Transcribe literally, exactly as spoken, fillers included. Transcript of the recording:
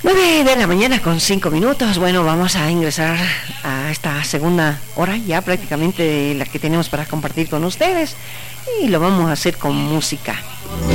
nueve de la mañana con cinco minutos. Bueno, vamos a ingresar a esta segunda hora, ya prácticamente la que tenemos para compartir con ustedes. Y lo vamos a hacer con música.